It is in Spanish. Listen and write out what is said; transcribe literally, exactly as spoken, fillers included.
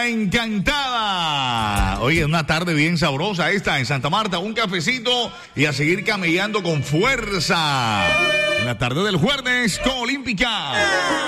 Encantada. Oye, una tarde bien sabrosa esta en Santa Marta. Un cafecito y a seguir camellando con fuerza. En la tarde del jueves con Olímpica.